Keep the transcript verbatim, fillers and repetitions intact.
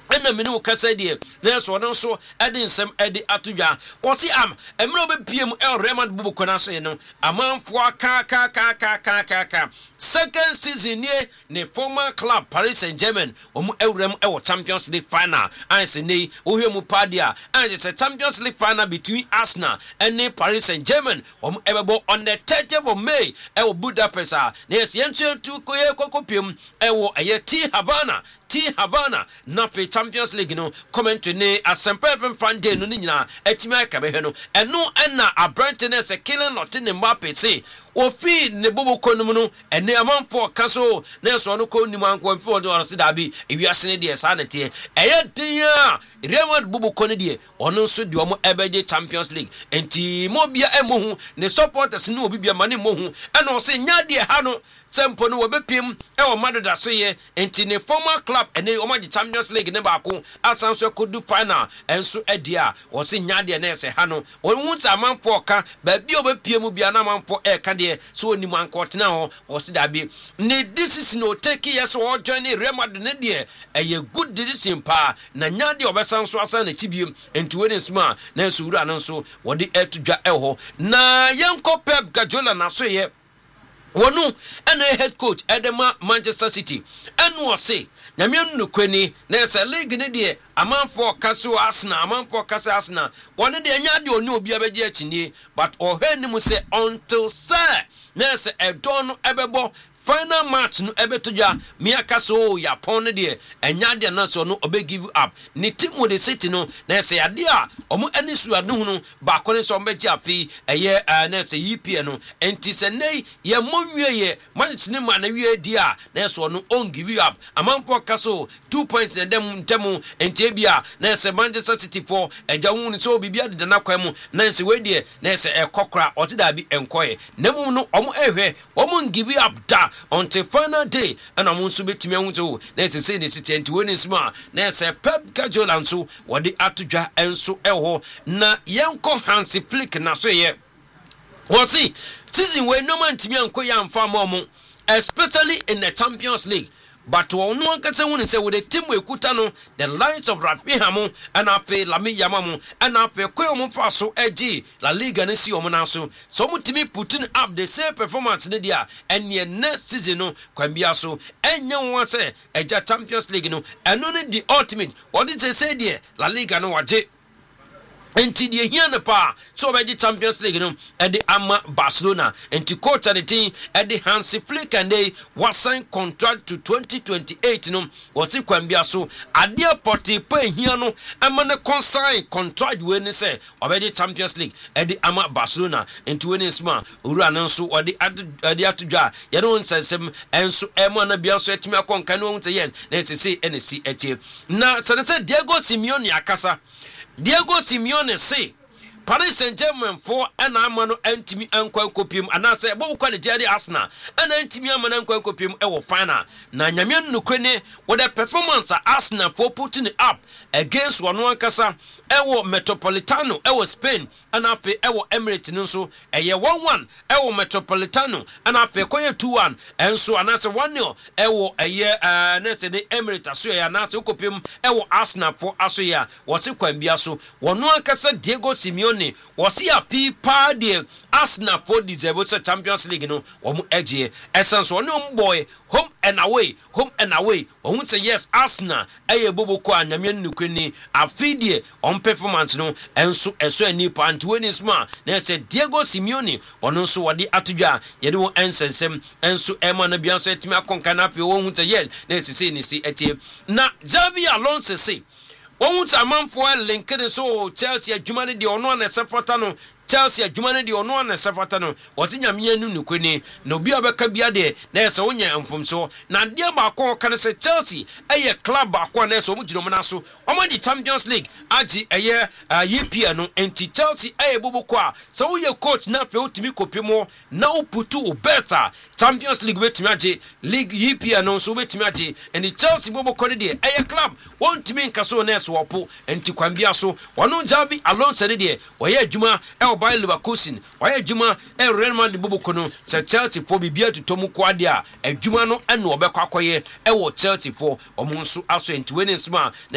ena mene wo kasa die na so no so ede nsem ede atodwa wo si am emre obepiem el Raymond Bubu kona so no amanfo aka ka ka ka ka ka ka second season nie ne former club Paris Saint-Germain omu ewrem e wo Champions League final anse nei wo hwemu padia anse se Champions League final between Arsenal and Paris Saint-Germain omu ebebo on the thirtieth of May e wo Budapest a na yes yentu tu koye kokopiem e wo eye T Havana T Havana na fe Champions League no comment ne asempa F M fan day no nyina etimi aka be he no eno na abrantene se killing not in Mbappe say ofi ne bobo konum no ene amanfo kaso na so no konim anko mfi won do da bi ewiase ne de sa na tie eye dia Raymond Bubu kone de ono nso de omo ebeje Champions League enti mo bia emohu ne supporters ne obi bia mane mohu ena o se nya de ha no sempo no wobepiem e o madoda so ye enti ne former club ene o magi Champions League ne baako asanso kodu final enso edia o se nya de na ese ha no o hu amanfo ka ba bia obepiem bia na amanfo e ka de so oni man kotena ho o se da bi ne this is no take yes o join Real Madrid ne de eye good decision pa na nya de obesanso asa na tibiem enti we ne sma na enso wura no so wo de etudwa e ho na yenko Pep Guardiola na so ye wonu ena head coach Edema Manchester City enu o se nyame nukweni na esa league ne de amanfo kaso Arsenal amanfo kaso Arsenal wonu de nya de oni obi abeje achinie but o hanimu se until sir na esa edon no ebebo final match no ebetodwa miaka so ya pon de enya de na so no obe give up ni team with the City no na say ade a omo anisu ade hu no ba ko ne so mbeji afi eye na say E P L no enti se nei ye monwie ye match ni ma na wie di a na so no on give up amanpo kaso two points na dem ntemu enti bia na say Manchester City for eja hu ni so bibia de na kwam na say we de na say ekokra oti da bi enkoye nemu no omo ehwe omo give up da until final day and I'm also betting me to let's say the City and winning smart. Na say Pep Guardiola so what the atudwa enso eho na yenko Hansi Flick na so ye. What see season we no man timi anko ya mfa momo especially in the Champions League. But one one can say when say with the team we kutano the lines of Rafinha and afe Lami Yamamu and afe Koyomu Faso Eji La Liga nesi omunaso so mutimi putting up the same performance in dia and ye next season no kwambia so enya won say eja Champions League no and only the ultimate what did they say there La Liga no waje enti die hia ne pa so be the Champions League no e de ama Barcelona enti coach and the team e de Hansi Flick and they was sign contract to twenty twenty-eight no what e kwambia so ade porti pa hia no ama ne consign contract we ni say obe the Champions League e de ama Barcelona enti we ni sma owura no so ode ade atudwa ye no nsensem enso e mo na bia so etimi akonka no say yes na say N C etie na so say Diego Simeone akasa Diego Simeone say Paris Saint-Germain for an amano antimi ankwan kopim anase bo kwa de jari Arsenal an antimi amano ankwan kopim e wo final na nyame nnukwene with the performance Arsenal for putting it up against one one kasa e wo Metropolitano e wo Spain and afi e wo Emirates nso e ye one one e wo Metropolitano and afi koye two one enso anase one nil e wo e ye na se de Emirates aso ya anase kopim e wo Arsenal for aso ya wo se kwan bia so one one kasa Diego Simeone was here people the Arsenal for deserve Champions League no omu eje essence one boy home and away home and away omu say yes Arsenal eye bobo ko anyame nnukweni afidie on performance no enso eso ani pa antweni sma na say Diego Simeone ono nso wode atudwa ye de won ensensem enso ema na bia so etimi akonka na afi wo hu say yes na sisi ni si etie na Xavi Alonso say won't a man for LinkedIn so Chelsea adwuma ne de ono na sefata no Chelsea adwuma ne de ono na sefata no wote nyame anu nukweni na obi abeka bia de na ese wonya mfomso na de ba ko kan se Chelsea eye club akwa na ese omugiro mo na so omo di Champions League agi eye E P L no enti Chelsea eye bobo a so wo ye coach na fe otimi kopimo na oputu o better Champions League betimi agi league E P L no so betimi agi enti Chelsea bobo ko de eye club won't mean kaso na ese wopo enti kwambia so wono Xavi Alonso de woye adwuma e Bayer Leverkusen waya adwuma e Real Madrid bobo kono se Chelsea for bibia tutomu kwade a adwuma no eno obekwakoye e wo Chelsea for omo nso aso enti wenisma